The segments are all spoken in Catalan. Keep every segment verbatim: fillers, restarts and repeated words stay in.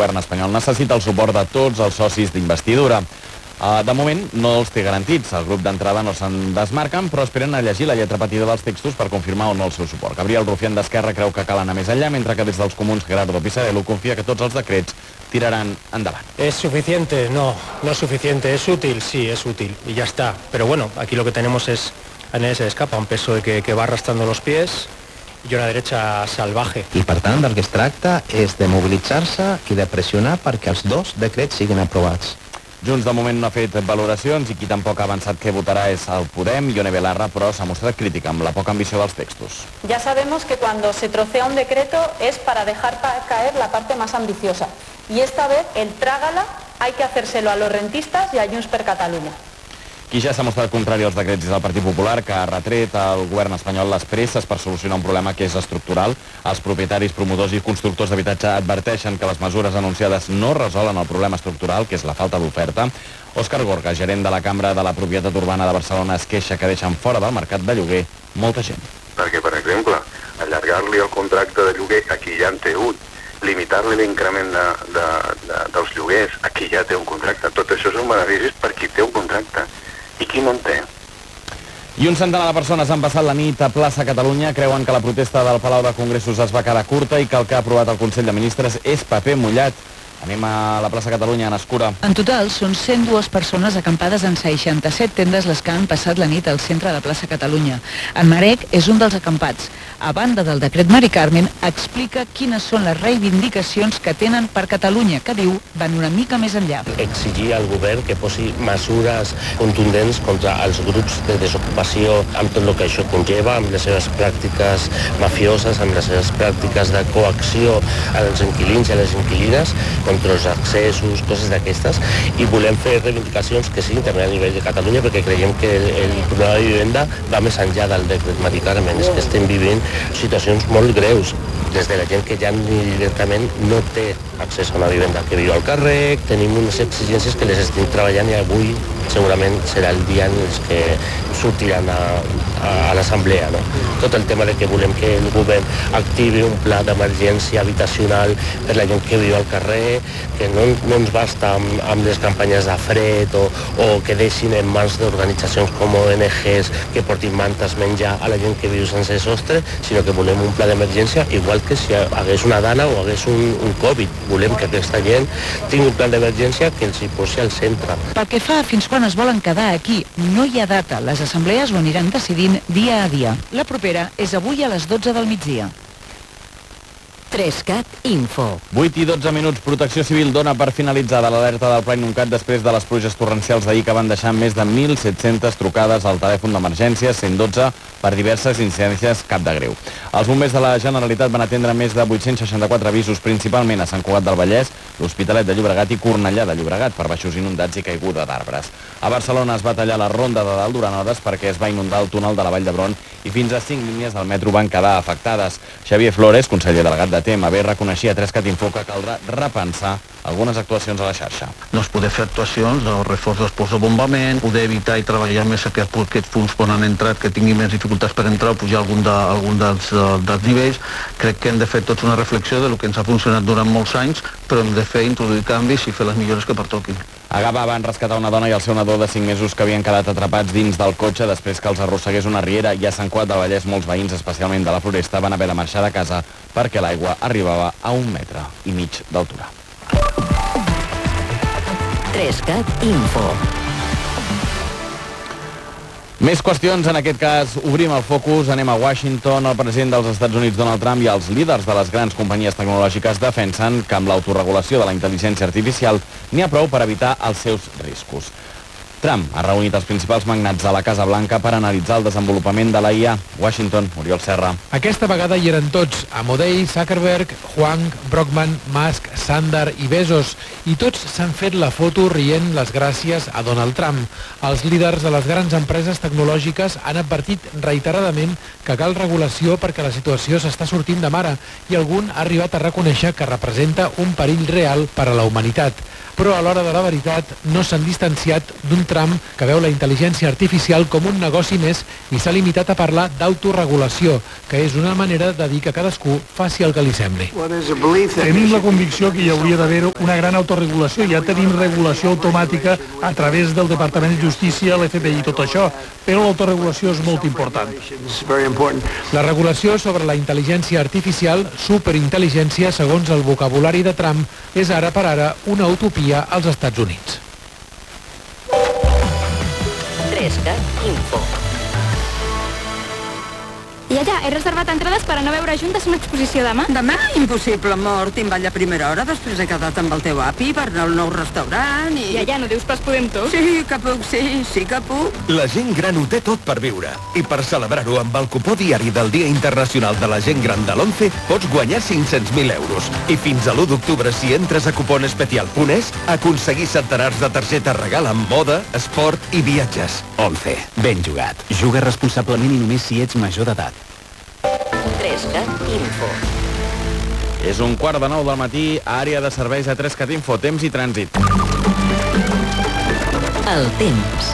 govern espanyol necessita el suport de tots els socis d'investidura. De moment no els té garantits. El grup d'entrada no se'n desmarquen, però esperen a llegir la lletra petita dels textos per confirmar o no el seu suport. Gabriel Rufián d'Esquerra creu que cal anar més enllà, mentre que des dels comuns Gerardo Pisarello confia que tots els decrets tiraran endavant. ¿Es suficiente? No, no es suficiente. ¿Es útil? Sí, es útil. Y ya está. Pero bueno, aquí lo que tenemos es a nadie se escapa, un P S O E que, que va arrastrando los pies i una derecha salvaje. I per tant del que es tracta és de mobilitzar-se i de pressionar perquè els dos decrets siguin aprovats. Junts de moment no ha fet valoracions i qui tampoc ha avançat que votarà és el Podem. Ione Belarra, però, s'ha mostrat crítica amb la poca ambició dels textos. Ya sabemos que cuando se trocea un decreto es para dejar caer la parte más ambiciosa. Y esta vez el trágala hay que hacérselo a los rentistas y a Junts per Catalunya. Qui ja s'ha mostrat contrari als decrets és el Partit Popular, que ha retret al govern espanyol les presses per solucionar un problema que és estructural. Els propietaris, promotors i constructors d'habitatge adverteixen que les mesures anunciades no resolen el problema estructural, que és la falta d'oferta. Òscar Gorga, gerent de la Cambra de la Propietat Urbana de Barcelona, es queixa que deixen fora del mercat de lloguer molta gent. Perquè, per exemple, allargar-li el contracte de lloguer a qui ja en té un, limitar-li l'increment de, de, de, dels lloguers a qui ja té un contracte, tot això són beneficis per qui té un contracte. I qui no en té? I un centenar de persones han passat la nit a plaça Catalunya. Creuen que la protesta del Palau de Congressos es va quedar curta i que el que ha aprovat el Consell de Ministres és paper mullat. Anem a la plaça Catalunya, Anna Escura. En total, són cent dues persones acampades en seixanta-set tendes les que han passat la nit al centre de plaça Catalunya. En Marek és un dels acampats. A banda del decret Mari Carmen, explica quines són les reivindicacions que tenen per Catalunya, que diu van una mica més enllà. Exigir al govern que posi mesures contundents contra els grups de desocupació amb tot el que això conlleva, amb les seves pràctiques mafioses, amb les seves pràctiques de coacció als inquilins i a les inquilines, contra els accessos, coses d'aquestes, i volem fer reivindicacions que siguin també a nivell de Catalunya, perquè creiem que el, el problema de vivenda va més enllà del decret Mari Carmen. És que estem vivint situacions molt greus, des de la gent que ja directament no té accés a una vivenda, que viu al carrer. Tenim unes exigències que les estem treballant i avui segurament serà el dia en els que sortiran a, a, a l'assemblea, no? Tot el tema de que volem que el govern activi un pla d'emergència habitacional per la gent que viu al carrer, que no, no ens basta amb, amb les campanyes de fred o, o que deixin en mans d'organitzacions com O N Ges que portin mantes, menjar a la gent que viu sense sostre, sinó que volem un pla d'emergència igual que si hagués una dana o hagués un, un Covid. Volem que aquesta gent tingui un pla d'emergència que els hi posi al centre. Pel que fa fins quan es volen quedar aquí, no hi ha data. Les assemblees ho aniran decidint dia a dia. La propera és avui a les dotze del migdia. tres cat Info. vuit i dotze minuts. Protecció Civil dona per finalitzada l'alerta del Pla Inuncat després de les pluges torrencials d'ahir que van deixar més de mil set-centes trucades al telèfon d'emergències, cent dotze per diverses incidències cap de greu. Els bombers de la Generalitat van atendre més de vuit-cents seixanta-quatre avisos, principalment a Sant Cugat del Vallès, l'Hospitalet de Llobregat i Cornellà de Llobregat per baixos inundats i caiguda d'arbres. A Barcelona es va tallar la ronda de dalt durant hores perquè es va inundar el túnel de la Vall d'Hebron i fins a cinc línies del metro van quedar afectades. Xavier Flores, conseller delegat de T M B, reconeixia a tres cat Info que caldrà repensar algunes actuacions a la xarxa. Doncs poder fer actuacions del reforç dels punts de bombament, poder evitar i treballar més aquests, aquests punts quan han entrat, que tinguin més dificultats per entrar o pujar algun, de, algun dels, dels nivells. Crec que hem de fer tots una reflexió de lo que ens ha funcionat durant molts anys, però hem de fer, introduir canvis i fer les millores que pertoquin. A Gavà van rescatar una dona i el seu nadó de cinc mesos que havien quedat atrapats dins del cotxe després que els arrossegués una riera, i a Sant Cugat del Vallès molts veïns, especialment de la Floresta, van haver de marxar de casa perquè l'aigua arribava a un metre i mig d'altura. tres cat Info. Més qüestions, en aquest cas obrim el focus, anem a Washington. El president dels Estats Units, Donald Trump, i els líders de les grans companyies tecnològiques defensen que amb l'autoregulació de la intel·ligència artificial n'hi ha prou per evitar els seus riscos. Trump ha reunit els principals magnats de la Casa Blanca per analitzar el desenvolupament de la I A. Washington, Oriol Serra. Aquesta vegada hi eren tots, Amodei, Zuckerberg, Huang, Brockman, Musk, Sundar i Bezos, i tots s'han fet la foto rient les gràcies a Donald Trump. Els líders de les grans empreses tecnològiques han advertit reiteradament que cal regulació perquè la situació s'està sortint de mare, i algun ha arribat a reconèixer que representa un perill real per a la humanitat. però a l'hora de la veritat no s'han distanciat d'un tram que veu la intel·ligència artificial com un negoci més i s'ha limitat a parlar d'autoregulació, que és una manera de dir que cadascú faci el que li sembli. Tenim la convicció que hi hauria d'haver una gran autoregulació. Ja tenim regulació automàtica a través del Departament de Justícia, l'F B I i tot això, però l'autoregulació és molt important. La regulació sobre la intel·ligència artificial, superintel·ligència, segons el vocabulari de Trump, és ara per ara una utopia als Estats Units. Trescat Info. I allà, he reservat entrades per anar a veure juntes una exposició demà. Demà? Impossible, amor. Timballa a primera hora, després he quedat amb el teu api per anar al nou restaurant i... I allà no dius pas podem tots? Sí, que puc, sí, sí que puc. La gent gran ho té tot per viure. I per celebrar-ho amb el cupó diari del Dia Internacional de la Gent Gran de l'Once, pots guanyar cinc-cents mil euros. I fins a l'u d'octubre, si entres a cuponespecial punt es, aconseguir centenars de targetes regal amb moda, esport i viatges. Once. Ben jugat. Juga responsablement i només si ets major d'edat. Trescat Info. És un quart de nou del matí, àrea de serveis a Trescat Info, temps i trànsit. El temps.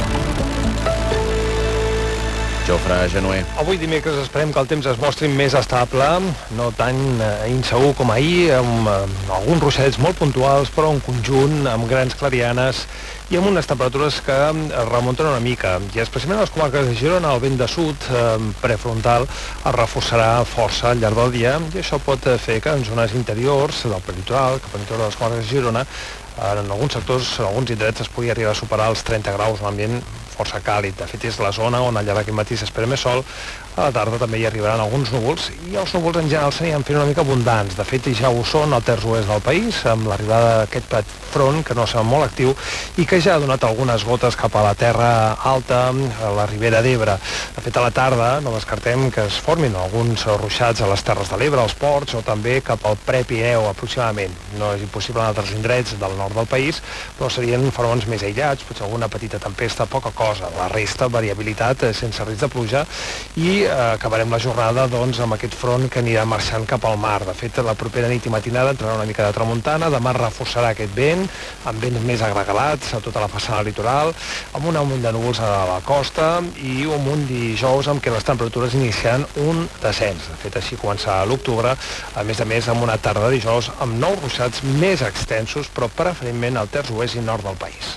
Jofre Genuer. Avui dimecres esperem que el temps es mostri més estable, no tan eh, insegur com ahir, amb eh, alguns ruixadets molt puntuals, però en conjunt, amb grans clarianes i amb unes temperatures que es remunten una mica. I especialment a les comarques de Girona, el vent de sud eh, prefrontal es reforçarà força al llarg del dia i això pot fer que en zones interiors del peritoral, cap a l'interior de les comarques de Girona, en alguns sectors, en alguns indrets es pugui arribar a superar els trenta graus, un ambient força càlid. De fet, és la zona on al llarg d'aquest matí s'espera més sol. A la tarda també hi arribaran alguns núvols i els núvols en general s'aniran fent una mica abundants. De fet, ja ho són al terç oest del país, amb l'arribada d'aquest front que no serà molt actiu i que ja ha donat algunes gotes cap a la terra alta, a la Ribera d'Ebre. De fet, a la tarda no descartem que es formin alguns ruixats a les Terres de l'Ebre, als ports, o també cap al Prepirineu, aproximadament. No és impossible en altres indrets del nord del país, però serien fenòmens més aïllats, potser alguna petita tempesta, poca cosa. La resta, variabilitat, sense risc de pluja, i eh, acabarem la jornada doncs, amb aquest front que anirà marxant cap al mar. De fet, la propera nit i matinada entrarà una mica de tramuntana, demà reforçarà aquest vent, amb vents més agregalats a tota la façana litoral, amb un augment de núvols a la costa i un munt dijous amb què les temperatures iniciaran un descens. De fet, així començarà l'octubre, a més a més amb una tarda de dijous amb nous ruixats més extensos, però preferentment al terç oest i nord del país.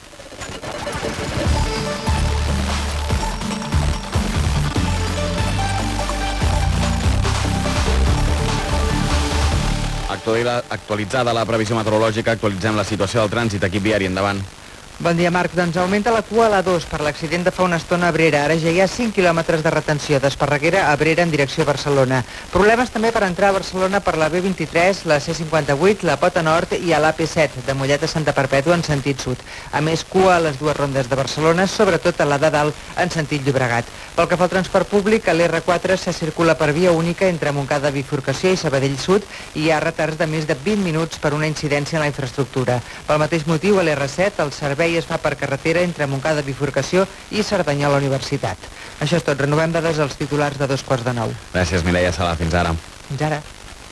Actualitzada la previsió meteorològica, actualitzem la situació del trànsit. Equip viari, endavant. Bon dia, Marc. Doncs augmenta la cua a l'A dos per l'accident de fa una estona a Abrera. Ara ja hi ha cinc quilòmetres de retenció d'Esparreguera a Abrera en direcció a Barcelona. Problemes també per entrar a Barcelona per la B vint-i-tres, la C cinquanta-vuit, la Pota Nord i a l'A P set, de Mollet a Santa Perpètua en sentit sud. A més, cua a les dues rondes de Barcelona, sobretot a la de dalt en sentit Llobregat. Pel que fa al transport públic, a l'R quatre se circula per via única entre Montcada Bifurcació i Sabadell Sud i hi ha retards de més de vint minuts per una incidència en la infraestructura. Pel mateix motiu, a l'R set, el servei es fa per carretera entre Montcada Bifurcació i Cerdanyola Universitat. Això és tot. Renovem dades als titulars de dos quarts de nou. Gràcies, Mireia Sala. Fins ara. Fins ara.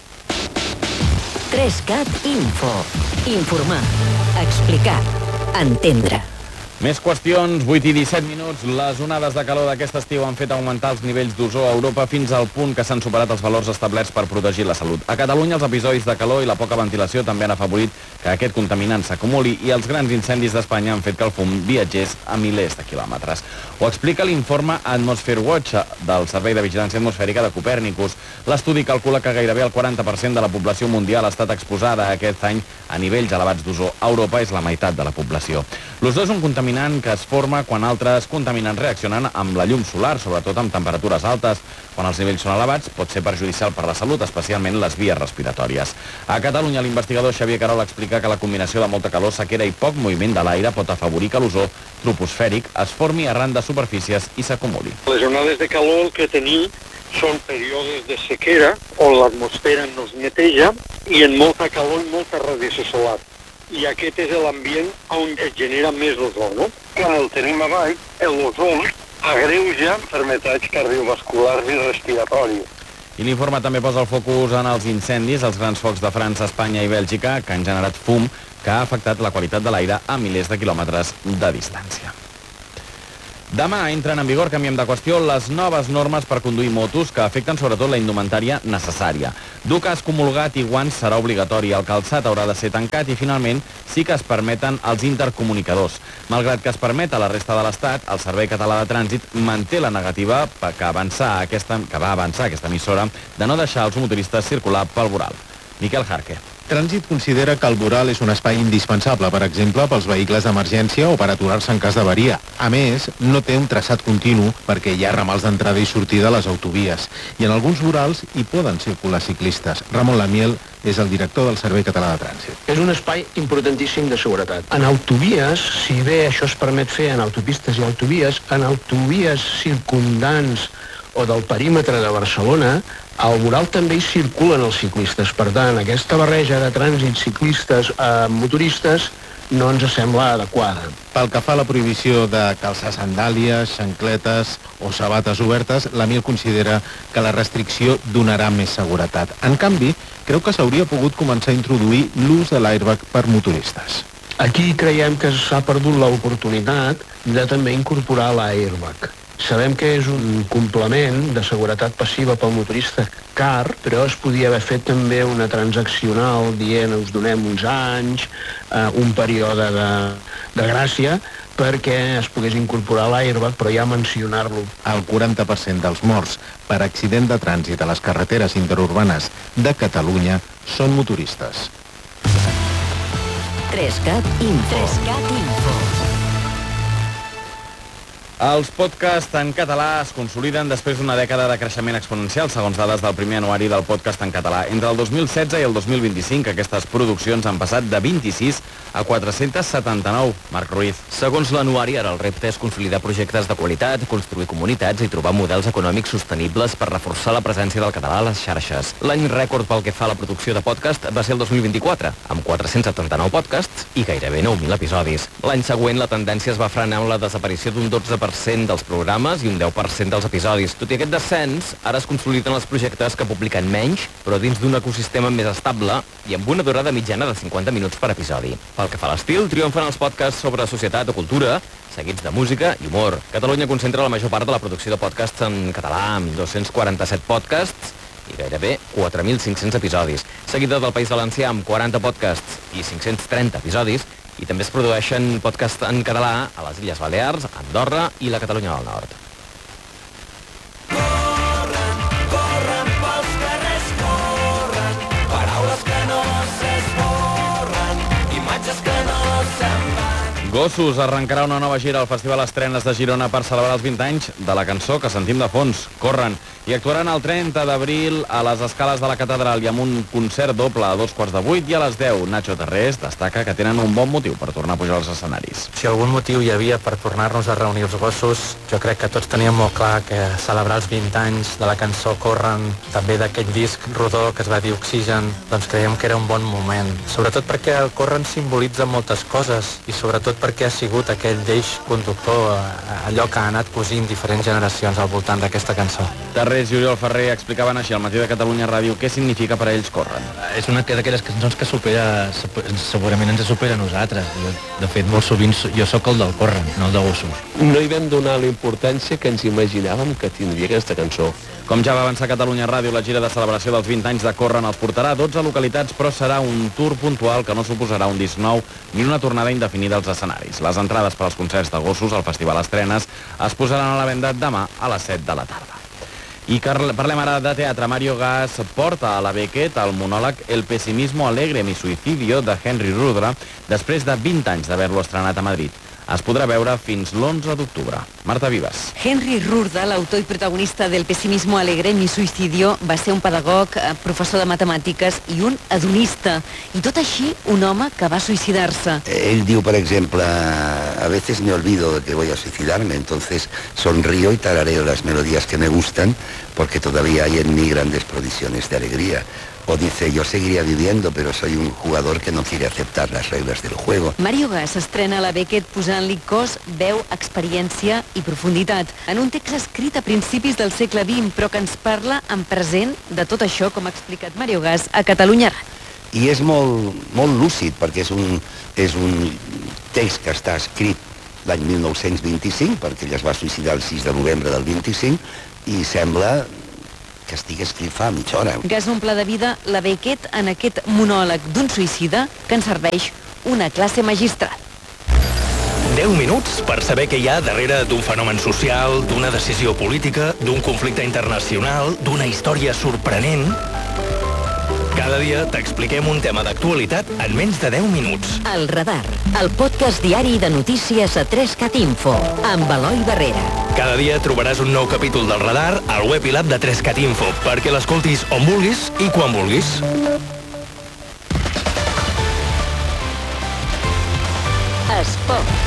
Trescat Info. Informar. Explicar. Entendre. Més qüestions, vuit i disset minuts. Les onades de calor d'aquest estiu han fet augmentar els nivells d'ozó a Europa fins al punt que s'han superat els valors establerts per protegir la salut. A Catalunya, els episodis de calor i la poca ventilació també han afavorit que aquest contaminant s'acumuli i els grans incendis d'Espanya han fet que el fum viatgés a milers de quilòmetres. Ho explica l'informe Atmosphere Watch del Servei de Vigilància Atmosfèrica de Copèrnicus. L'estudi calcula que gairebé el quaranta per cent de la població mundial ha estat exposada aquest any a nivells elevats d'ozó. A Europa és la meitat de la població. L'ozó és un contaminant que es forma quan altres contaminants reaccionen amb la llum solar, sobretot amb temperatures altes. Quan els nivells són elevats, pot ser perjudicial per la salut, especialment les vies respiratòries. A Catalunya, l'investigador Xavier Carol explica que la combinació de molta calor, sequera i poc moviment de l'aire pot afavorir que l'ozó troposfèric es formi arran de superfícies i s'acumuli. Les onades de calor el que tenim són períodes de sequera on l'atmosfera no es neteja i en molta calor i molta radiació solar. I aquest és l'ambient on es genera més ozó, no? Quan el tenim a baix, l'ozó agreuja enfermetats cardiovasculars i respiratoris. I l'informe també posa el focus en els incendis, els grans focs de França, Espanya i Bèlgica, que han generat fum que ha afectat la qualitat de l'aire a milers de quilòmetres de distància. Demà entren en vigor, canviem de qüestió, les noves normes per conduir motos que afecten sobretot la indumentària necessària. Dur casc homologat i guants serà obligatori, el calçat haurà de ser tancat i finalment sí que es permeten els intercomunicadors. Malgrat que es permet a la resta de l'Estat, el Servei Català de Trànsit manté la negativa que, avançar aquesta, que va avançar aquesta emissora de no deixar els motoristes circular pel voral. Miquel Jarque. Trànsit considera que el voral és un espai indispensable, per exemple, pels vehicles d'emergència o per aturar-se en cas d'avaria. A més, no té un traçat continu perquè hi ha ramals d'entrada i sortida a les autovies. I en alguns vorals hi poden circular ciclistes. Ramon Lamiel és el director del Servei Català de Trànsit. És un espai importantíssim de seguretat. En autovies, si bé això es permet fer en autopistes i autovies, en autovies circundants o del perímetre de Barcelona, al voral també hi circulen els ciclistes. Per tant, aquesta barreja de trànsit ciclistes a motoristes no ens sembla adequada. Pel que fa a la prohibició de calçar sandàlies, xancletes o sabates obertes, l'Amil considera que la restricció donarà més seguretat. En canvi, creu que s'hauria pogut començar a introduir l'ús de l'airbag per motoristes. Aquí creiem que s'ha perdut l'oportunitat de també incorporar l'airbag. Sabem que és un complement de seguretat passiva pel motorista car, però es podia haver fet també una transaccional dient us donem uns anys, eh, un període de, de gràcia, perquè es pogués incorporar l'airbag, però ja mencionar-lo. El quaranta per cent dels morts per accident de trànsit a les carreteres interurbanes de Catalunya són motoristes. Trescat Info. Trescat Info. Els podcasts en català es consoliden després d'una dècada de creixement exponencial, segons dades del primer anuari del podcast en català. Entre el dos mil setze i el dos mil vint-i-cinc, aquestes produccions han passat de vint-i-sis a quatre-cents setanta-nou. Marc Ruiz. Segons l'anuari, ara el repte és consolidar projectes de qualitat, construir comunitats i trobar models econòmics sostenibles per reforçar la presència del català a les xarxes. L'any rècord pel que fa a la producció de podcast va ser el dos mil vint-i-quatre, amb quatre-cents setanta-nou podcasts i gairebé nou mil episodis. L'any següent la tendència es va frenar amb la desaparició d'un dotze per cent dels programes i un deu per cent dels episodis. Tot i aquest descens, ara es consoliden els projectes que publiquen menys, però dins d'un ecosistema més estable i amb una durada mitjana de cinquanta minuts per episodi. Pel que fa a l'estil, triomfen els podcasts sobre societat o cultura, seguits de música i humor. Catalunya concentra la major part de la producció de podcasts en català, amb dos-cents quaranta-set podcasts i gairebé quatre mil cinc-cents episodis. Seguida del País Valencià, amb quaranta podcasts i cinc-cents trenta episodis, i també es produeixen podcasts en català a les Illes Balears, Andorra i la Catalunya del Nord. Corren, corren pels carrers, corren, paraules que no s'esborren, imatges que no se'n van. Gossos arrencarà una nova gira al Festival Estrenes de Girona per celebrar els vint anys de la cançó que sentim de fons, Corren, i actuaran el trenta d'abril a les escales de la Catedral i amb un concert doble a dos quarts de vuit i a les deu. Nacho Tarrés destaca que tenen un bon motiu per tornar a pujar als escenaris. Si algun motiu hi havia per tornar-nos a reunir els gossos, jo crec que tots teníem molt clar que celebrar els vint anys de la cançó Corren, també d'aquell disc rodó que es va dir Oxigen, doncs creiem que era un bon moment. Sobretot perquè el Corren simbolitza moltes coses i sobretot perquè ha sigut aquell eix conductor, allò que ha anat cosint diferents generacions al voltant d'aquesta cançó. Tarrés i Oriol Ferrer explicaven així al Matí de Catalunya Ràdio què significa per a ells Corren. És una d'aquelles cançons que supera, segurament ens supera a nosaltres. Jo, de fet, molt sovint jo sóc el del Corren, no el de Gossos. No hi vam donar la importància que ens imaginàvem que tindria aquesta cançó. Com ja va avançar Catalunya Ràdio, la gira de celebració dels vint anys de Corren els portarà a dotze localitats, però serà un tour puntual que no suposarà un disc nou ni una tornada indefinida als escenaris. Les entrades per als concerts de Gossos al Festival Estrenes es posaran a la venda demà a les set de la tarda. I parlem ara de teatre. Mario Gas porta a la Beckett el monòleg El pesimismo alegre mi suicidio de Henry Rudra després de vint anys d'haver-lo estrenat a Madrid. Es podrà veure fins l'onze d'octubre. Marta Vives. Henry Rudra, l'autor i protagonista del Pesimismo alegre mi suicidio, va ser un pedagog, professor de matemàtiques i un hedonista. I tot així, un home que va suïcidar-se. Él diu, per exemple, a veces me olvido de que voy a suicidarme, entonces sonrío y tarareo las melodías que me gustan porque todavía hay en mí grandes provisiones de alegría. o dice, yo seguiría viviendo, pero soy un jugador que no quiere aceptar las reglas del juego. Mario Gas estrena a la Beckett posant-li cos, veu, experiència i profunditat. En un text escrit a principis del segle vint, però que ens parla en present de tot això, com ha explicat Mario Gas a Catalunya Ràdio. I és molt, molt lúcid, perquè és un, és un text que està escrit l'any mil nou-cents vint-i-cinc, perquè ell es va suïcidar el sis de novembre del vint-i-cinc, i sembla que estigui escrit fa mitja hora. Gas omple de vida la Beckett en aquest monòleg d'un suïcida que ens serveix una classe magistral. deu minuts per saber què hi ha darrere d'un fenomen social, d'una decisió política, d'un conflicte internacional, d'una història sorprenent. Cada dia t'expliquem un tema d'actualitat en menys de deu minuts. El Radar, el podcast diari de notícies a tres cat info, amb Eloi Barrera. Cada dia trobaràs un nou capítol del Radar al web i l'app de tres cat info, perquè l'escoltis on vulguis i quan vulguis. Esports.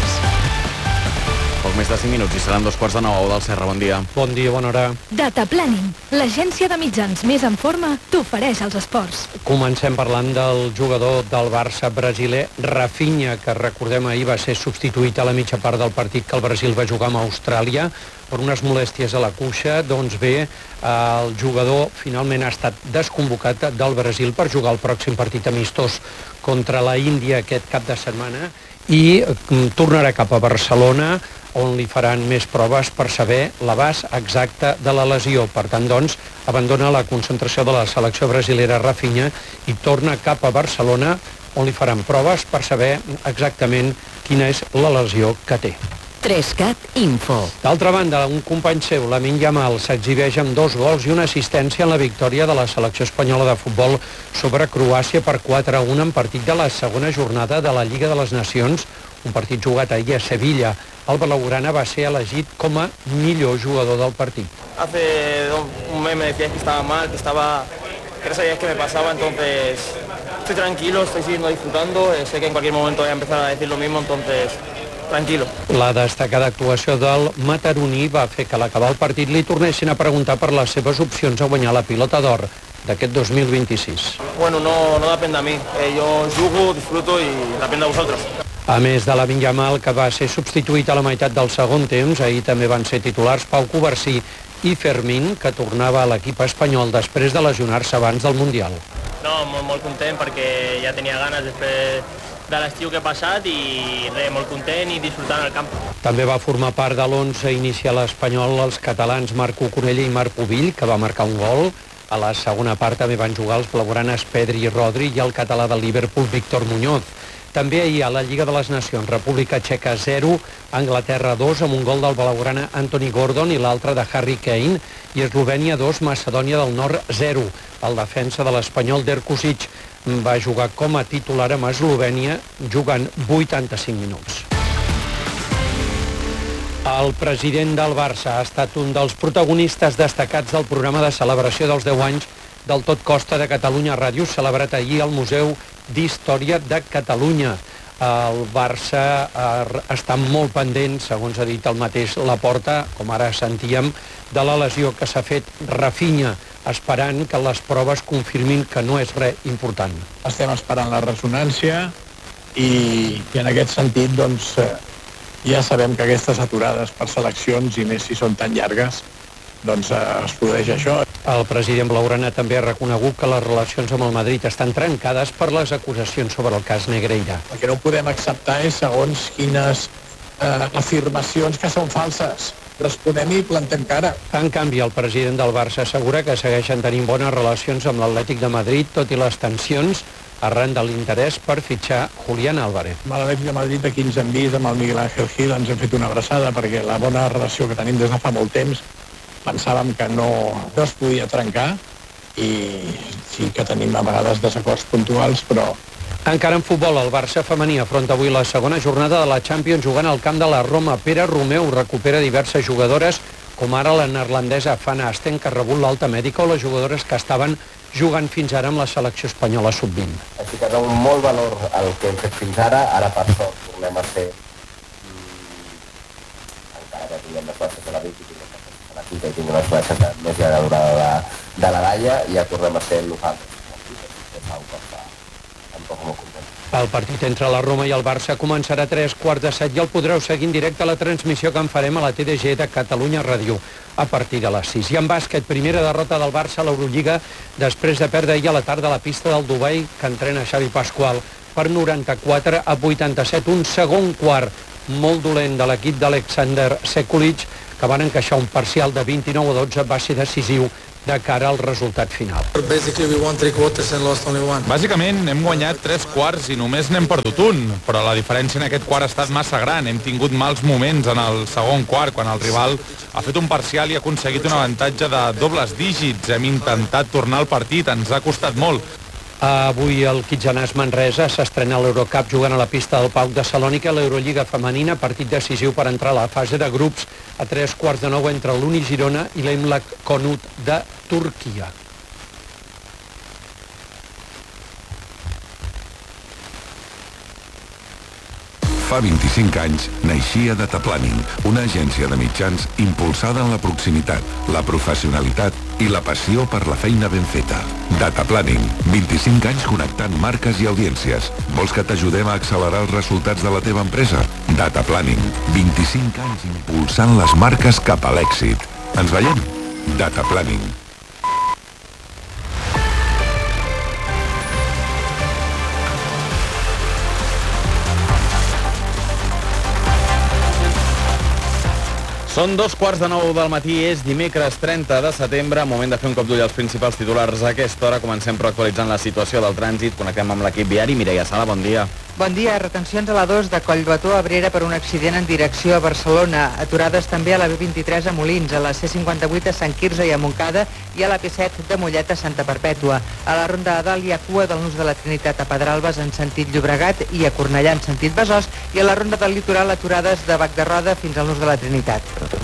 Poc més de cinc minuts i seran dos quarts de nou del Serra. Bon dia. Bon dia, bona hora. Data Planning, l'agència de mitjans més en forma, t'ofereix els esports. Comencem parlant del jugador del Barça brasiler, Rafinha, que recordem ahir va ser substituït a la mitja part del partit que el Brasil va jugar amb Austràlia per unes molèsties a la cuixa. Doncs bé, el jugador finalment ha estat desconvocat del Brasil per jugar el pròxim partit amistós contra la Índia aquest cap de setmana i tornarà cap a Barcelona, on li faran més proves per saber l'abast exacte de la lesió. Per tant, doncs, abandona la concentració de la selecció brasilera Rafinha i torna cap a Barcelona, on li faran proves per saber exactament quina és la lesió que té. tres cat info. D'altra banda, un company seu, Lamine Yamal, s'exhibeix amb dos gols i una assistència en la victòria de la selecció espanyola de futbol sobre Croàcia per quatre a un en partit de la segona jornada de la Lliga de les Nacions, un partit jugat ahir a Sevilla. El blaugrana va ser elegit com a millor jugador del partit. Hace un mes me decías que estaba mal, que estaba... que no sabías qué me pasaba, entonces estoy tranquilo, estoy siguiendo disfrutando, sé que en cualquier momento voy a empezar a decir lo mismo, entonces tranquilo. La destacada actuació del mataroní va fer que a l'acabar el partit li tornessin a preguntar per les seves opcions a guanyar la pilota d'or d'aquest dos mil vint-i-sis. Bueno, no, no depende de mí, eh, yo jugo, disfruto y depende de vosotros. A més de Lamine Yamal, que va ser substituït a la meitat del segon temps, ahir també van ser titulars Pau Covarsí i Fermín, que tornava a l'equip espanyol després de lesionar-se abans del Mundial. No, molt, molt content perquè ja tenia ganes després de l'estiu que he passat i res, molt content i disfrutant al camp. També va formar part de l'onze inicial espanyol els catalans Marc Cucurella i Marc Pubill, que va marcar un gol. A la segona part també van jugar els blaugranes Pedri i Rodri i el català del Liverpool Víctor Muñoz. També ahir a la Lliga de les Nacions, República Txeca zero, Anglaterra dos, amb un gol del blaugrana Anthony Gordon i l'altre de Harry Kane, i Eslovènia dos, Macedònia del Nord zero. El defensa de l'espanyol Derkusic va jugar com a titular amb Eslovènia, jugant vuitanta-cinc minuts. El president del Barça ha estat un dels protagonistes destacats del programa de celebració dels deu anys del Tot Costa de Catalunya Ràdio, celebrat ahir al Museu d'Història de Catalunya. El Barça està molt pendent, segons ha dit el mateix Laporta, com ara sentíem, de la lesió que s'ha fet Rafinha, esperant que les proves confirmin que no és res important. Estem esperant la ressonància i, i en aquest sentit doncs, ja sabem que aquestes aturades per seleccions, i més si són tan llargues, doncs es produeix això. El president blaugrana també ha reconegut que les relacions amb el Madrid estan trencades per les acusacions sobre el cas Negreira. El que no podem acceptar és segons quines eh, afirmacions que són falses. Responem i plantem cara. En canvi, el president del Barça assegura que segueixen tenint bones relacions amb l'Atlètic de Madrid, tot i les tensions arran de l'interès per fitxar Julián Álvarez. Amb l'Atlètic de Madrid, aquí ens hem vist, amb el Miguel Ángel Gil, ens hem fet una abraçada perquè la bona relació que tenim des de fa molt temps pensàvem que no, no es podia trencar i sí que tenim a vegades desacords puntuals, però... Encara en futbol, el Barça femení afronta avui la segona jornada de la Champions jugant al camp de la Roma. Pere Romeu recupera diverses jugadores, com ara la neerlandesa Fana Asten, que ha rebut l'alta mèdica, o les jugadores que estaven jugant fins ara amb la selecció espanyola sub vint. Així que dona molt valor al que hem fet fins ara, ara per sort tornem a ser encara que tinguem les baixes de la vint i la quinta i tinguem les baixes més llarga durada de, de la Laia i ja tornem a ser nosaltres. em poso molt content. El partit entre la Roma i el Barça començarà a tres quarts de set i el podreu seguir en directe a la transmissió que en farem a la T D G de Catalunya Ràdio a partir de les sis. I en bàsquet, primera derrota del Barça a l'Eurolliga després de perdre ahir a la tarda a la pista del Dubai que entrena Xavi Pasqual per noranta-quatre a vuitanta-set. Un segon quart molt dolent de l'equip d'Alexander Sekulic, que van encaixar un parcial de vint-i-nou a dotze, va ser decisiu de cara al resultat final. Bàsicament hem guanyat tres quarts i només n'hem perdut un, però la diferència en aquest quart ha estat massa gran. Hem tingut mals moments en el segon quart, quan el rival ha fet un parcial i ha aconseguit un avantatge de dobles dígits. Hem intentat tornar al partit, ens ha costat molt. Avui el Kitjanàs Manresa s'estrena a l'Eurocup jugant a la pista del Pauk de Salònica, l'Eurolliga femenina, partit decisiu per entrar a la fase de grups a tres quarts de nou entre l'Uni Girona i l'Emlak Konut de Turquia. Fa vint-i-cinc anys naixia Data Planning, una agència de mitjans impulsada en la proximitat, la professionalitat i la passió per la feina ben feta. Data Planning, vint-i-cinc anys connectant marques i audiències. Vols que t'ajudem a accelerar els resultats de la teva empresa? Data Planning, vint-i-cinc anys impulsant les marques cap a l'èxit. Ens veiem? Data Planning. Són dos quarts de nou del matí, és dimecres trenta de setembre, moment de fer un cop d'ull als principals titulars a aquesta hora. Comencem però actualitzant la situació del trànsit. Connectem amb l'equip viari. Mireia Sala, bon dia. Bon dia. Retencions a la dos de Collbató a Abrera per un accident en direcció a Barcelona. Aturades també a la B vint-i-tres a Molins, a la C cinquanta-vuit a Sant Quirze i a Montcada i a la P set de Mollet a Santa Perpètua. A la Ronda de Dalt hi ha cua del Nus de la Trinitat a Pedralbes en sentit Llobregat i a Cornellà en sentit Besòs, i a la Ronda del Litoral aturades de Bac de Roda fins al Nus de la Trinitat.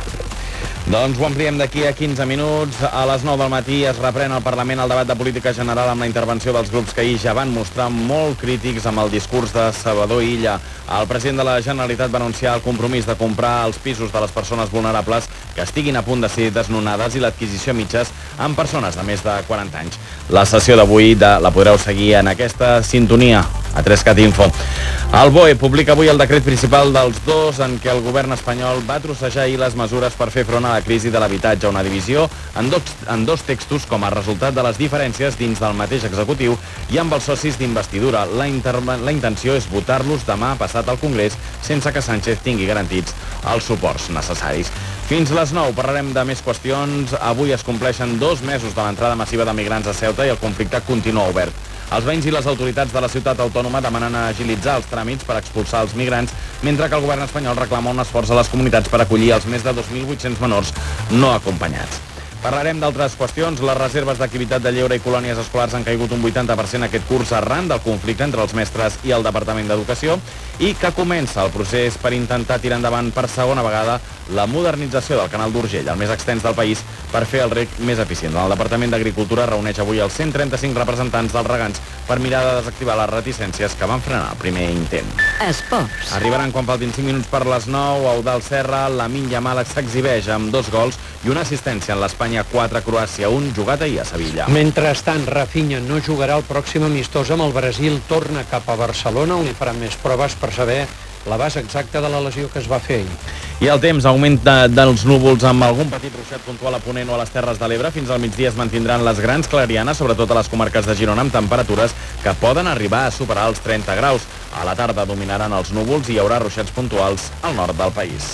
Doncs ho ampliem d'aquí a quinze minuts. A les nou del matí es reprèn al Parlament el debat de política general amb la intervenció dels grups que ahir ja van mostrar molt crítics amb el discurs de Salvador Illa. El president de la Generalitat va anunciar el compromís de comprar els pisos de les persones vulnerables que estiguin a punt de ser desnonades i l'adquisició a mitges amb persones de més de quaranta anys. La sessió d'avui de, la podreu seguir en aquesta sintonia a tres cat info. El B O E publica avui el decret principal dels dos en què el govern espanyol va trossejar ahir les mesures per fer front a la crisi de l'habitatge, una divisió en dos, en dos textos com a resultat de les diferències dins del mateix executiu i amb els socis d'investidura. La, la intenció és votar-los demà passat al Congrés sense que Sánchez tingui garantits els suports necessaris. Fins les nou parlarem de més qüestions. Avui es compleixen dos mesos de l'entrada massiva de migrants a Ceuta i el conflicte continua obert. Els veïns i les autoritats de la ciutat autònoma demanen agilitzar els tràmits per expulsar els migrants, mentre que el govern espanyol reclama un esforç a les comunitats per acollir els més de dos mil vuit-cents menors no acompanyats. Parlarem d'altres qüestions. Les reserves d'activitat de lleure i colònies escolars han caigut un vuitanta per cent aquest curs arran del conflicte entre els mestres i el Departament d'Educació i que comença el procés per intentar tirar endavant per segona vegada la modernització del canal d'Urgell, el més extens del país, per fer el reg més eficient. El Departament d'Agricultura reuneix avui els cent trenta-cinc representants dels regants per mirar de desactivar les reticències que van frenar el primer intent. Esports. Arribaran quan faltin cinc minuts per les nou. Eudald Serra, Lamine Yamal s'exhibeix amb dos gols i una assistència en l'Espanya quatre, Croàcia un, jugat ahir a Sevilla. Mentrestant, Rafinha no jugarà el pròxim amistós amb el Brasil, torna cap a Barcelona, on li faran més proves per saber l'abast exacte de la lesió que es va fer ahir. I el temps, augment de, dels núvols amb algun petit ruixat puntual a Ponent o a les Terres de l'Ebre. Fins al migdia es mantindran les grans clarianes, sobretot a les comarques de Girona, amb temperatures que poden arribar a superar els trenta graus. A la tarda dominaran els núvols i hi haurà ruixats puntuals al nord del país.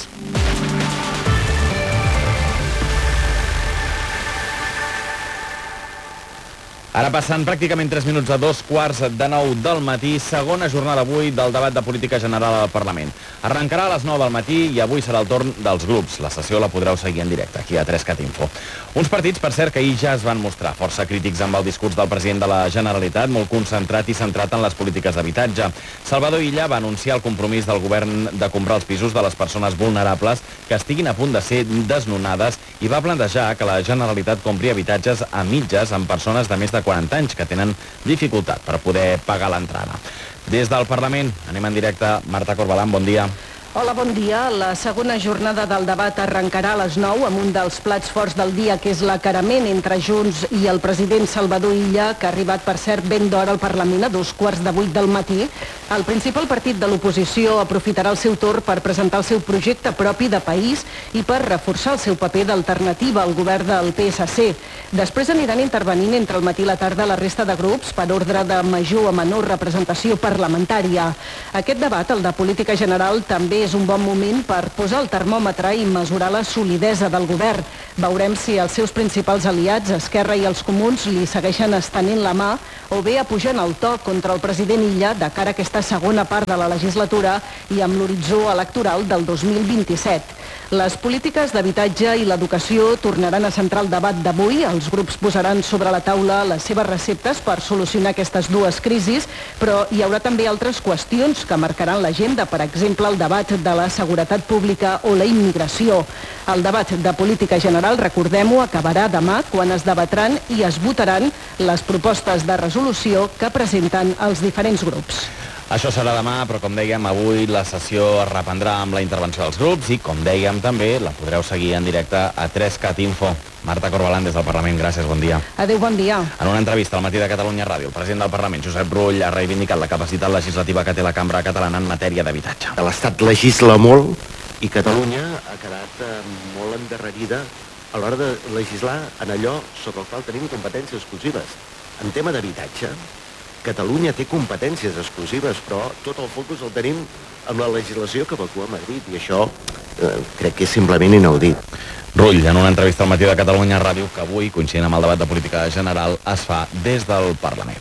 Ara passant pràcticament tres minuts a dos quarts de nou del matí, segona jornada avui del debat de política general al Parlament. Arrencarà a les nou del matí i avui serà el torn dels grups. La sessió la podreu seguir en directe, aquí a tres cat info. Uns partits, per cert, que ahir ja es van mostrar força crítics amb el discurs del president de la Generalitat, molt concentrat i centrat en les polítiques d'habitatge. Salvador Illa va anunciar el compromís del govern de comprar els pisos de les persones vulnerables que estiguin a punt de ser desnonades i va plantejar que la Generalitat compri habitatges a mitges amb persones de més de quaranta anys que tenen dificultat per poder pagar l'entrada. Des del Parlament anem en directe. Marta Corbalan, bon dia. Hola, bon dia. La segona jornada del debat arrencarà a les nou amb un dels plats forts del dia, que és l'acarament entre Junts i el president Salvador Illa, que ha arribat, per cert, ben d'hora al Parlament, a dos quarts de vuit del matí. El principal partit de l'oposició aprofitarà el seu torn per presentar el seu projecte propi de país i per reforçar el seu paper d'alternativa al govern del P S C. Després aniran intervenint entre el matí i la tarda la resta de grups per ordre de major a menor representació parlamentària. Aquest debat, el de política general, també és un bon moment per posar el termòmetre i mesurar la solidesa del govern. Veurem si els seus principals aliats, Esquerra i els Comuns, li segueixen estenent la mà o bé apujant el to contra el president Illa de cara a aquesta segona part de la legislatura i amb l'horitzó electoral del dos mil vint-i-set. Les polítiques d'habitatge i l'educació tornaran a centrar el debat d'avui. Els grups posaran sobre la taula les seves receptes per solucionar aquestes dues crisis, però hi haurà també altres qüestions que marcaran l'agenda, per exemple, el debat de la seguretat pública o la immigració. El debat de política general, recordem-ho, acabarà demà quan es debatran i es votaran les propostes de resolució que presenten els diferents grups. Això serà demà, però com dèiem, avui la sessió es reprendrà amb la intervenció dels grups i, com dèiem, també la podreu seguir en directe a tres cat info. Marta Corbalán, des del Parlament, gràcies, bon dia. Adéu, bon dia. En una entrevista al Matí de Catalunya Ràdio, el president del Parlament, Josep Rull, ha reivindicat la capacitat legislativa que té la cambra catalana en matèria d'habitatge. L'Estat legisla molt i Catalunya ha quedat eh, molt endarrerida a l'hora de legislar en allò sobre el qual tenim competències exclusives. En tema d'habitatge, Catalunya té competències exclusives, però tot el focus el tenim amb la legislació que evacua Madrid, i això eh, crec que és simplement inaudit. Rull, en una entrevista al Matí de Catalunya Ràdio, que avui, coincidint amb el debat de política general, es fa des del Parlament.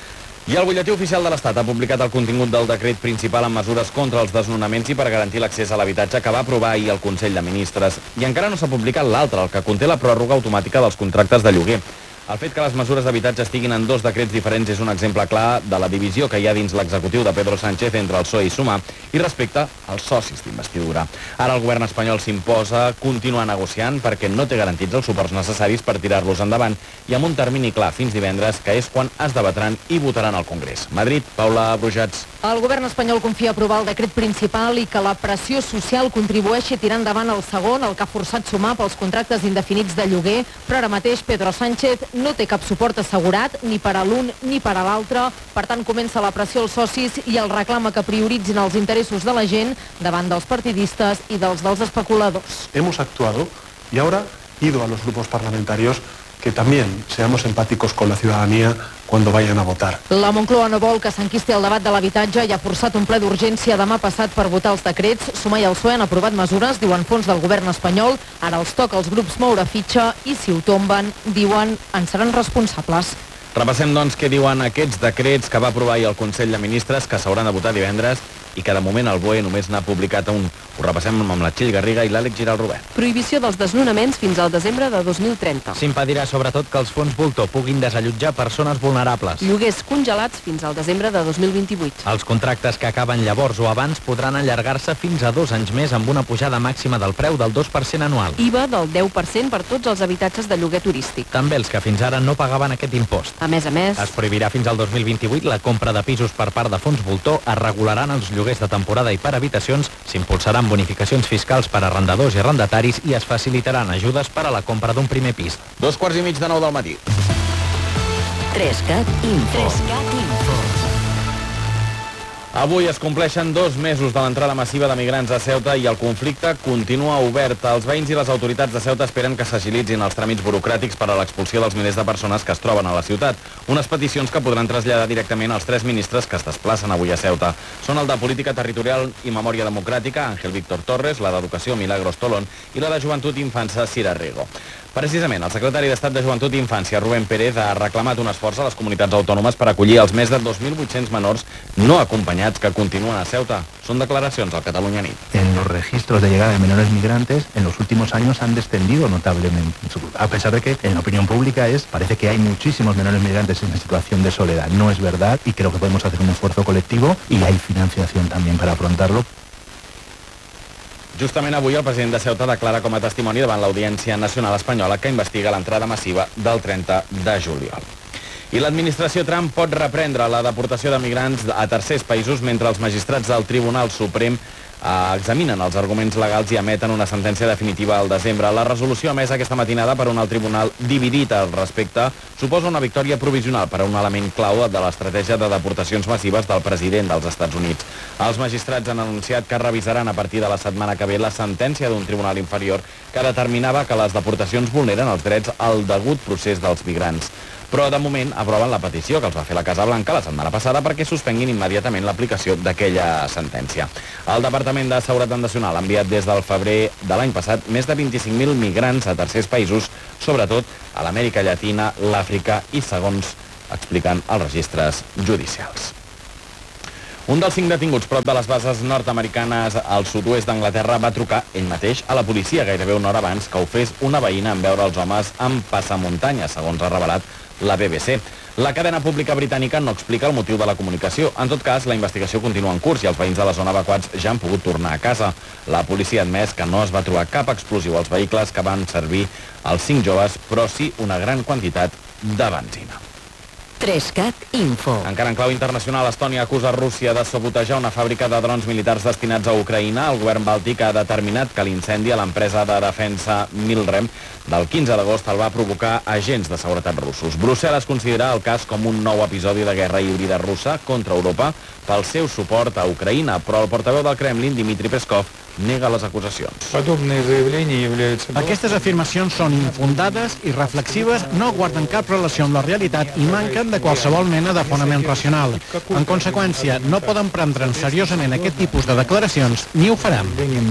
I el butlletí oficial de l'Estat ha publicat el contingut del decret principal amb mesures contra els desnonaments i per garantir l'accés a l'habitatge que va aprovar ahir el Consell de Ministres. I encara no s'ha publicat l'altre, el que conté la pròrroga automàtica dels contractes de lloguer. El fet que les mesures d'habitatge estiguin en dos decrets diferents és un exemple clar de la divisió que hi ha dins l'executiu de Pedro Sánchez entre el P S O E i Sumar i respecte als socis d'investidura. Ara el govern espanyol s'imposa continuar negociant perquè no té garantits els suports necessaris per tirar-los endavant i amb un termini clar fins divendres, que és quan es debatran i votaran al Congrés. Madrid, Paula Brujats. El govern espanyol confia aprovar el decret principal i que la pressió social contribueixi a tirar endavant el segon, el que ha forçat Sumar pels contractes indefinits de lloguer, però ara mateix Pedro Sánchez no té cap suport assegurat ni per a l'un ni per a l'altre. Per tant, comença la pressió als socis i el reclama que prioritzin els interessos de la gent davant dels partidistes i dels dels especuladors. Hemos actuado y ahora ido a los grupos parlamentarios que también seamos empáticos con la ciudadanía cuando vayan a votar. La Moncloa no vol que s'enquisti el debat de l'habitatge i ha forçat un ple d'urgència demà passat per votar els decrets. Sumar i el P S O E han aprovat mesures, diuen fons del govern espanyol. Ara els toca als grups moure fitxa i si ho tomben, diuen, en seran responsables. Repassem, doncs, què diuen aquests decrets que va aprovar ahir el Consell de Ministres, que s'hauran de votar divendres i que de moment el B O E només n'ha publicat un. Ho repassem amb la Txell Garriga i l'Àlex Giral Robert. Prohibició dels desnonaments fins al desembre de dos mil trenta. S'impedirà sobretot que els fons voltor puguin desallotjar persones vulnerables. Lloguers congelats fins al desembre de dos mil vint-i-vuit. Els contractes que acaben llavors o abans podran allargar-se fins a dos anys més amb una pujada màxima del preu del dos per cent anual. I V A del deu per cent per tots els habitatges de lloguer turístic. També els que fins ara no pagaven aquest impost. A més a més, es prohibirà fins al dos mil vint-i-vuit la compra de pisos per part de fons voltor, es regularan els lloguers de temporada i per habitacions, s'impulsaran bonificacions fiscals per a arrendadors i arrendataris i es facilitaran ajudes per a la compra d'un primer pis. Dos quarts i mig de nou del matí. tres cat info. Avui es compleixen dos mesos de l'entrada massiva de migrants a Ceuta i el conflicte continua obert. Els veïns i les autoritats de Ceuta esperen que s'agilitzin els tràmits burocràtics per a l'expulsió dels milers de persones que es troben a la ciutat. Unes peticions que podran traslladar directament als tres ministres que es desplacen avui a Ceuta. Són el de Política Territorial i Memòria Democràtica, Ángel Víctor Torres, la d'Educació, Milagros Tolón, i la de Joventut i Infància, Cira Rigo. Precisament, el secretari d'Estat de Joventut i Infància, Rubén Pérez, ha reclamat un esforç a les comunitats autònomes per acollir els més de dos mil vuit-cents menors no acompanyats que continuen a Ceuta. Són declaracions al Catalunya Nit. En los registros de llegada de menores migrantes en los últimos años han descendido notablemente, a pesar de que en la opinión pública es, parece que hay muchísimos menores migrantes en situación de soledad. No es verdad y creo que podemos hacer un esfuerzo colectivo y hay financiación también para afrontarlo. Justament avui el president de Ceuta declara com a testimoni davant l'Audiència Nacional Espanyola que investiga l'entrada massiva del trenta de juliol. I l'administració Trump pot reprendre la deportació de migrants a tercers països mentre els magistrats del Tribunal Suprem examinen els arguments legals i emeten una sentència definitiva al desembre. La resolució emesa aquesta matinada per un alt tribunal dividit al respecte suposa una victòria provisional per a un element clau de l'estratègia de deportacions massives del president dels Estats Units. Els magistrats han anunciat que revisaran a partir de la setmana que ve la sentència d'un tribunal inferior que determinava que les deportacions vulneren els drets al degut procés dels migrants. Però, de moment, aproven la petició que els va fer la Casa Blanca la setmana passada perquè suspenguin immediatament l'aplicació d'aquella sentència. El Departament de Seguretat Nacional ha enviat des del febrer de l'any passat més de vint-i-cinc mil migrants a tercers països, sobretot a l'Amèrica Llatina, l'Àfrica i segons expliquen els registres judicials. Un dels cinc detinguts prop de les bases nord-americanes al sud-oest d'Anglaterra va trucar ell mateix a la policia gairebé una hora abans que ho fes una veïna en veure els homes amb passamuntanya, segons ha revelat la B B C. La cadena pública britànica no explica el motiu de la comunicació. En tot cas, la investigació continua en curs i els veïns de la zona evacuats ja han pogut tornar a casa. La policia ha admès que no es va trobar cap explosiu als vehicles que van servir als cinc joves, però sí una gran quantitat de benzina. tres cat Info. Encara en clau internacional, Estònia acusa Rússia de sabotejar una fàbrica de drons militars destinats a Ucraïna. El govern bàltic ha determinat que l'incendi a l'empresa de defensa Milrem del quinze d'agost el va provocar agents de seguretat russos. Brussel·les considera el cas com un nou episodi de guerra híbrida russa contra Europa pel seu suport a Ucraïna, però el portaveu del Kremlin, Dmitry Peskov, nega les acusacions. Aquestes afirmacions són infundades i reflexives, no guarden cap relació amb la realitat i manquen de qualsevol mena de fonament racional. En conseqüència, no poden prendre'n seriosament aquest tipus de declaracions, ni ho farem.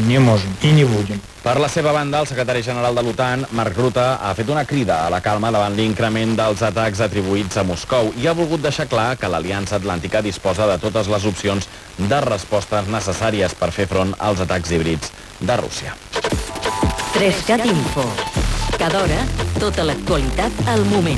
Per la seva banda, el secretari general de l'OTAN, Mark Rutte, ha fet una crida a la calma davant l'increment dels atacs atribuïts a Moscou i ha volgut deixar clar que l'Aliança Atlàntica disposa de totes les opcions de respostes necessàries per fer front als atacs híbrids de Rússia. tres cat Info. Cada hora, tota l'actualitat al moment.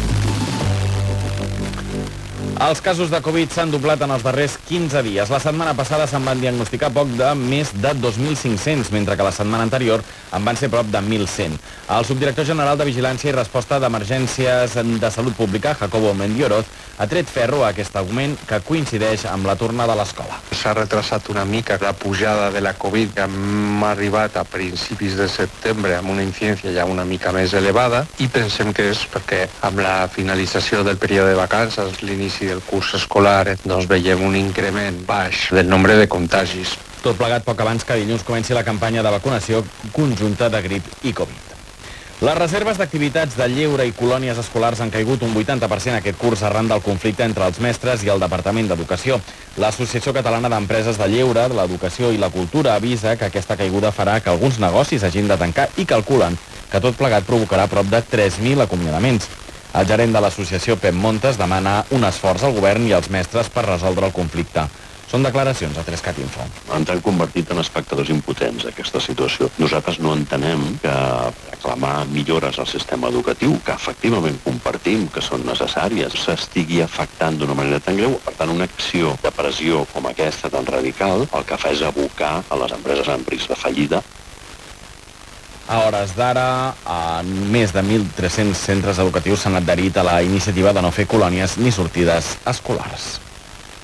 Els casos de Covid s'han doblat en els darrers quinze dies. La setmana passada se'n van diagnosticar poc de més de dos mil cinc-cents, mentre que la setmana anterior en van ser prop de mil cent. El subdirector general de Vigilància i Resposta d'Emergències de Salut Pública, Jacobo Mendioroz, ha tret ferro a aquest augment que coincideix amb la tornada a l'escola. S'ha retrasat una mica la pujada de la Covid, que hem arribat a principis de setembre amb una incidència ja una mica més elevada i pensem que és perquè amb la finalització del període de vacances, l'inici del curs escolar, doncs veiem un increment baix del nombre de contagis. Tot plegat poc abans que dilluns comenci la campanya de vacunació conjunta de grip i Covid. Les reserves d'activitats de lleure i colònies escolars han caigut un vuitanta per cent aquest curs arran del conflicte entre els mestres i el Departament d'Educació. L'Associació Catalana d'Empreses de Lleure, de l'Educació i la Cultura avisa que aquesta caiguda farà que alguns negocis hagin de tancar i calculen que tot plegat provocarà prop de tres mil acomiadaments. El gerent de l'associació, Pep Montes, demana un esforç al govern i als mestres per resoldre el conflicte. Són declaracions a tres cat Info. Ens han convertit en espectadors impotents, aquesta situació. Nosaltres no entenem que reclamar millores al sistema educatiu, que efectivament compartim que són necessàries, s'estigui afectant d'una manera tan greu. Per tant, una acció de pressió com aquesta tan radical, el que fa és abocar a les empreses en risc de fallida. A hores d'ara, més de mil tres-cents centres educatius s'han adherit a la iniciativa de no fer colònies ni sortides escolars.